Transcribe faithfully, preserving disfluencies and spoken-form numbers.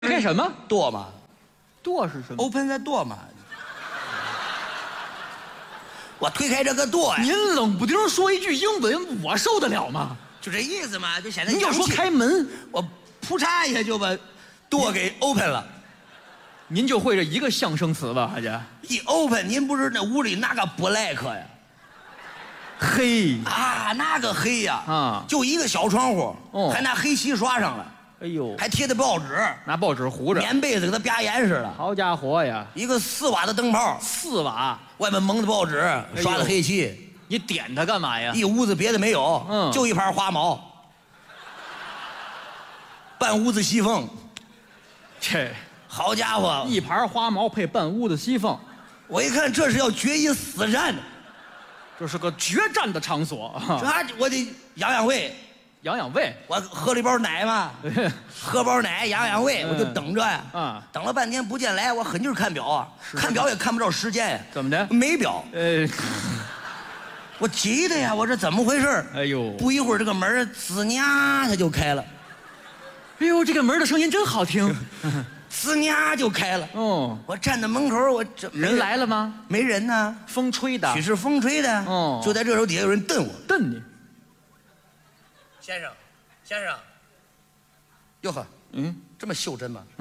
开什么？ 舵嘛舵是什么？ ，open the door 嘛。我推开这个舵呀， 您冷不丁说一句英文，我受得了吗？ 就这意思嘛，就显得您就说洋气开门， 我扑嚓一下就把舵给 open 了。 您就会这一个象声词吧，还是？ 一 open，您不是那屋里那个 black 呀？ 嘿， 啊，那个黑呀！ 啊就一个小窗户， 哦还拿黑漆刷上了， 哎呦， 还贴的报纸， 拿报纸糊着， 棉被子给它啪严实了。 好家伙呀， 一个四瓦的灯泡， 四瓦， 外面蒙的报纸， 呦刷的黑漆， 你点它干嘛呀？ 一屋子别的没有， 嗯就一盘花毛，半屋子西凤。 这好家伙， 一盘花毛配半屋子西凤， 我一看这是要决一死战的， 这是个决战的场所这啊！ 我得养养胃。 养养胃， 我喝了一包奶嘛，喝包奶养养胃， 嗯我就等着呀。 啊等了半天不见来，我狠劲儿看表啊，看表也看不着时间呀。 怎么的？ 没表， 呃， 我急的呀，我这怎么回事？ 哎呦， 不一会儿这个门儿吱呀它就开了， 哎呦，这个门的声音真好听。 吱呀就开了。 哦， 我站在门口，我这人来了吗？ 没人呢？ 风吹的许，是风吹的。 哦就在这时候底下有人瞪我， 瞪你。 先生，先生，哟呵， 嗯， 这么袖珍吗？